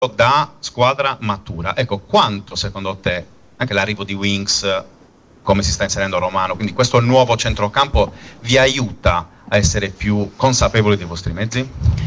da squadra matura. Ecco, quanto secondo te anche l'arrivo di Winks, come si sta inserendo Romano, quindi questo nuovo centrocampo vi aiuta a essere più consapevoli dei vostri mezzi?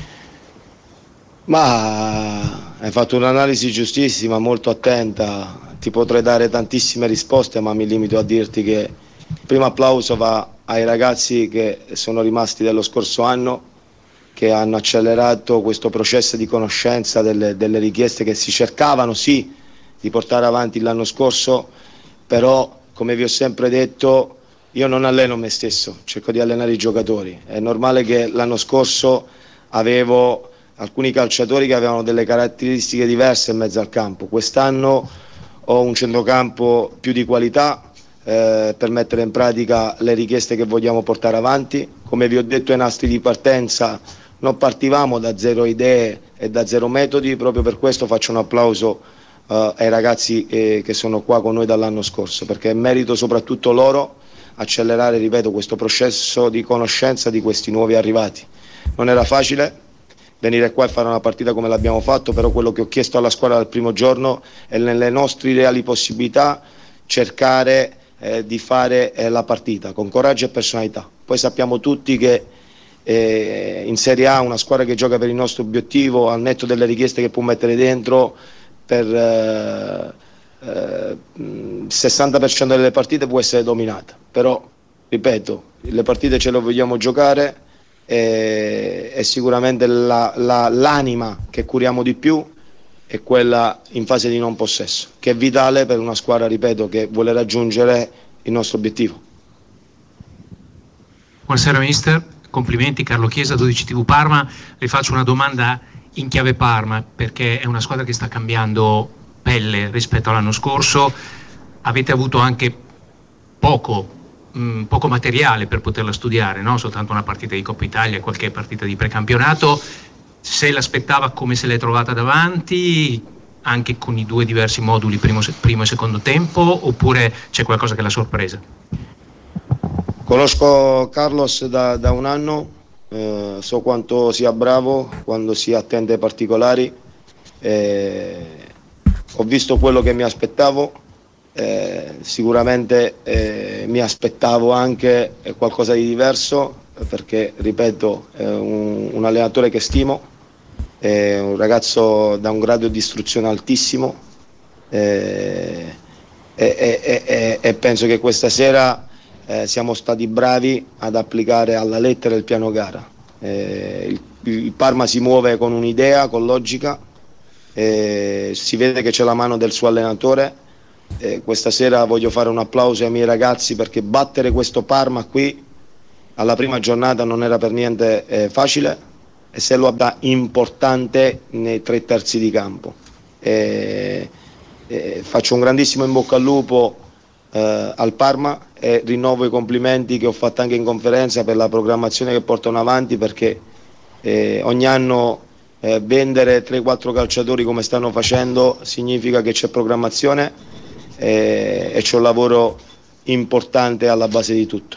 Ma hai fatto un'analisi giustissima, molto attenta. Ti potrei dare tantissime risposte, ma mi limito a dirti che il primo applauso va ai ragazzi che sono rimasti dello scorso anno, che hanno accelerato questo processo di conoscenza delle richieste che si cercavano sì di portare avanti l'anno scorso, però come vi ho sempre detto io non alleno me stesso, cerco di allenare i giocatori. È normale che l'anno scorso avevo alcuni calciatori che avevano delle caratteristiche diverse in mezzo al campo, quest'anno ho un centrocampo più di qualità per mettere in pratica le richieste che vogliamo portare avanti. Come vi ho detto ai nastri di partenza non partivamo da zero idee e da zero metodi, proprio per questo faccio un applauso ai ragazzi che sono qua con noi dall'anno scorso, perché è merito soprattutto loro accelerare, ripeto, questo processo di conoscenza di questi nuovi arrivati. Non era facile venire qua e fare una partita come l'abbiamo fatto, però quello che ho chiesto alla squadra dal primo giorno è nelle nostre reali possibilità cercare di fare la partita con coraggio e personalità. Poi sappiamo tutti che in Serie A una squadra che gioca per il nostro obiettivo, al netto delle richieste che può mettere dentro, per il 60% delle partite può essere dominata, però ripeto, le partite ce le vogliamo giocare e sicuramente l'anima che curiamo di più è quella in fase di non possesso, che è vitale per una squadra, ripeto, che vuole raggiungere il nostro obiettivo. Buonasera mister, complimenti. Carlo Chiesa, 12 TV Parma. Le faccio una domanda in chiave Parma, perché è una squadra che sta cambiando pelle rispetto all'anno scorso. Avete avuto anche poco materiale per poterla studiare, no? Soltanto una partita di Coppa Italia e qualche partita di precampionato. Se l'aspettava, come se l'è trovata davanti, anche con i due diversi moduli, primo e secondo tempo, oppure c'è qualcosa che l'ha sorpresa? Conosco Carlos da un anno, so quanto sia bravo, quando si attende ai particolari, ho visto quello che mi aspettavo, sicuramente mi aspettavo anche qualcosa di diverso, perché ripeto è un allenatore che stimo, è un ragazzo da un grado di istruzione altissimo e penso che questa sera siamo stati bravi ad applicare alla lettera il piano gara. Il Parma si muove con un'idea, con logica, si vede che c'è la mano del suo allenatore. Questa sera voglio fare un applauso ai miei ragazzi, perché battere questo Parma qui alla prima giornata non era per niente facile, e se lo abbia importante nei 3/3 di campo. Faccio un grandissimo in bocca al lupo al Parma e rinnovo i complimenti che ho fatto anche in conferenza per la programmazione che portano avanti, perché ogni anno vendere 3-4 calciatori come stanno facendo significa che c'è programmazione e c'è un lavoro importante alla base di tutto.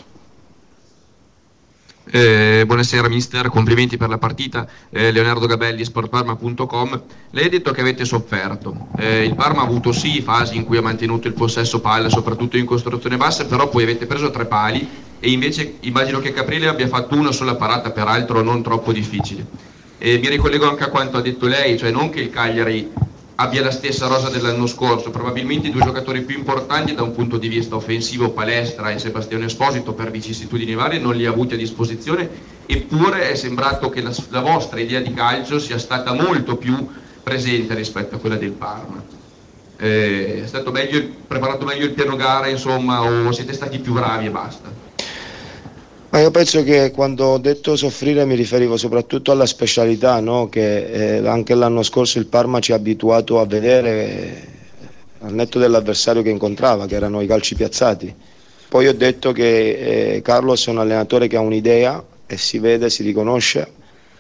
Buonasera mister, complimenti per la partita. Leonardo Gabelli, sportparma.com. Lei ha detto che avete sofferto. Il Parma ha avuto sì fasi in cui ha mantenuto il possesso palla, soprattutto in costruzione bassa, però poi avete preso 3 pali e invece immagino che Caprile abbia fatto una sola parata, peraltro non troppo difficile. Mi ricollego anche a quanto ha detto lei, cioè non che il Cagliari abbia la stessa rosa dell'anno scorso, probabilmente i due giocatori più importanti da un punto di vista offensivo, Palestra e Sebastiano Esposito, per vicissitudini varie non li ha avuti a disposizione, eppure è sembrato che la vostra idea di calcio sia stata molto più presente rispetto a quella del Parma. È stato preparato meglio il piano gara, insomma, o siete stati più bravi e basta? Ma io penso che quando ho detto soffrire mi riferivo soprattutto alla specialità, no? Che anche l'anno scorso il Parma ci ha abituato a vedere al netto dell'avversario che incontrava, che erano i calci piazzati. Poi ho detto che Carlos è un allenatore che ha un'idea e si vede, si riconosce,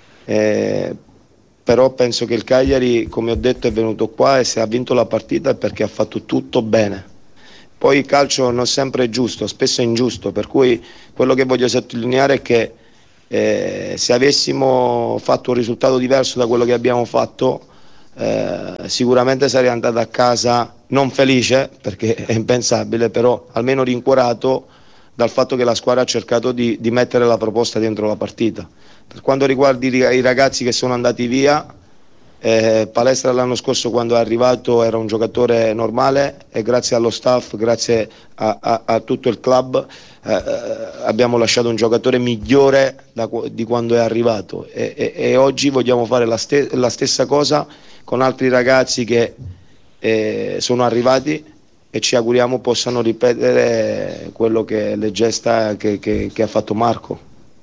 però penso che il Cagliari, come ho detto, è venuto qua e se ha vinto la partita è perché ha fatto tutto bene. Poi il calcio non sempre è giusto, spesso è ingiusto, per cui quello che voglio sottolineare è che se avessimo fatto un risultato diverso da quello che abbiamo fatto sicuramente sarei andato a casa non felice, perché è impensabile, però almeno rincuorato dal fatto che la squadra ha cercato di mettere la proposta dentro la partita. Per quanto riguarda i ragazzi che sono andati via, Palestra l'anno scorso quando è arrivato era un giocatore normale, e grazie allo staff, grazie a tutto il club, abbiamo lasciato un giocatore migliore di quando è arrivato, e oggi vogliamo fare la stessa cosa con altri ragazzi che sono arrivati, e ci auguriamo possano ripetere quello che le gesta che ha fatto Marco.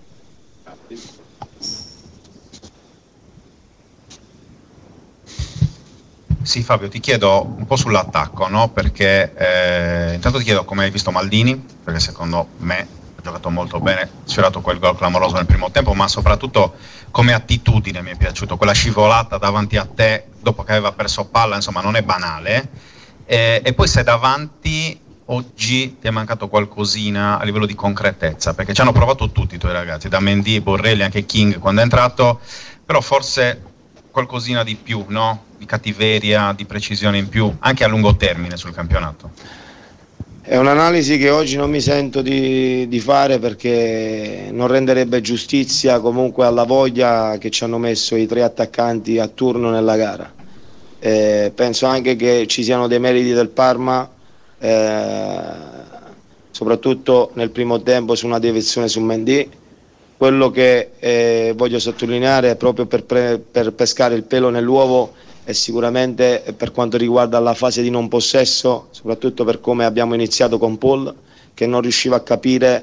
Sì, Fabio, ti chiedo un po' sull'attacco, no? Perché intanto ti chiedo come hai visto Maldini, perché secondo me ha giocato molto bene, sfiorato quel gol clamoroso nel primo tempo, ma soprattutto come attitudine mi è piaciuto, quella scivolata davanti a te dopo che aveva perso palla, insomma non è banale. E poi se davanti oggi ti è mancato qualcosina a livello di concretezza, perché ci hanno provato tutti i tuoi ragazzi, da Mendy, Borrelli, anche King quando è entrato, però forse qualcosina di più, no? Di cattiveria, di precisione in più, anche a lungo termine sul campionato. È un'analisi che oggi non mi sento di fare, perché non renderebbe giustizia comunque alla voglia che ci hanno messo i 3 attaccanti a turno nella gara. Penso anche che ci siano dei meriti del Parma, soprattutto nel primo tempo su una deviazione su Mendy. Quello che voglio sottolineare è proprio per pescare il pelo nell'uovo, e sicuramente per quanto riguarda la fase di non possesso, soprattutto per come abbiamo iniziato con Paul, che non riusciva a capire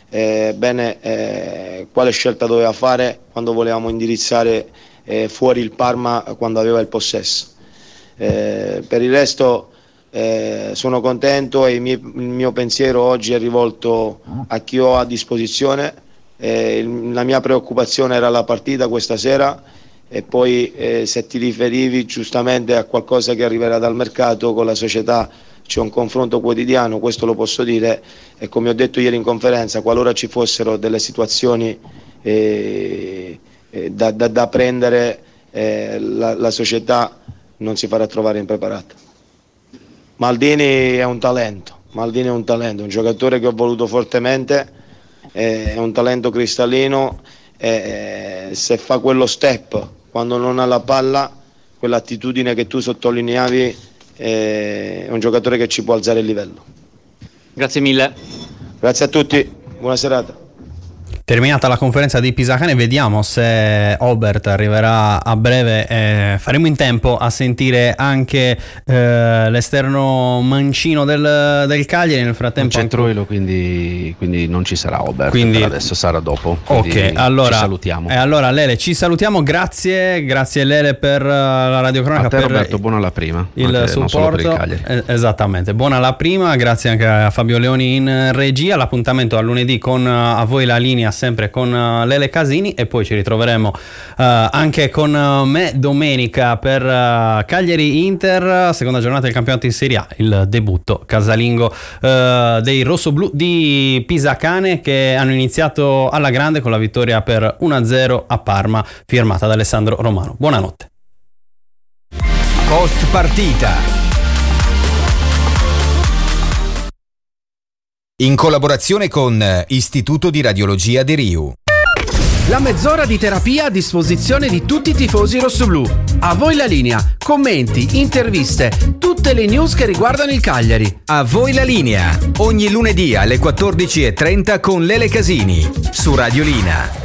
bene quale scelta doveva fare quando volevamo indirizzare fuori il Parma quando aveva il possesso. Per il resto sono contento, e il mio pensiero oggi è rivolto a chi ho a disposizione. La mia preoccupazione era la partita questa sera, e poi se ti riferivi giustamente a qualcosa che arriverà dal mercato, con la società c'è un confronto quotidiano, questo lo posso dire, e come ho detto ieri in conferenza, qualora ci fossero delle situazioni da prendere, la società non si farà trovare impreparata. Maldini è un talento, un giocatore che ho voluto fortemente, è un talento cristallino, se fa quello step quando non ha la palla, quell'attitudine che tu sottolineavi, è un giocatore che ci può alzare il livello. Grazie mille. Grazie a tutti, buona serata. Terminata la conferenza di Pisacane, vediamo se Obert arriverà a breve. Faremo in tempo a sentire anche l'esterno mancino del Cagliari. Nel frattempo Centroilo, quindi non ci sarà Obert, quindi per adesso sarà dopo. Ok, allora ci salutiamo. Allora Lele, ci salutiamo, grazie Lele per la radiocronaca. A te per Roberto, buona alla prima. Il supporto, non solo per il Cagliari. Esattamente, buona alla prima, grazie anche a Fabio Leoni in regia. L'appuntamento a lunedì con A Voi la Linea, sempre con Lele Casini, e poi ci ritroveremo anche con me domenica per Cagliari Inter, seconda giornata del campionato in Serie A, il debutto casalingo dei rossoblù di Pisacane, che hanno iniziato alla grande con la vittoria per 1-0 a Parma, firmata da Alessandro Romano. Buonanotte. Post partita, in collaborazione con Istituto di Radiologia De Riu. La mezz'ora di terapia a disposizione di tutti i tifosi rossoblù. A voi la linea, commenti, interviste, tutte le news che riguardano il Cagliari. A voi la linea, ogni lunedì alle 14:30 con Lele Casini su Radiolina.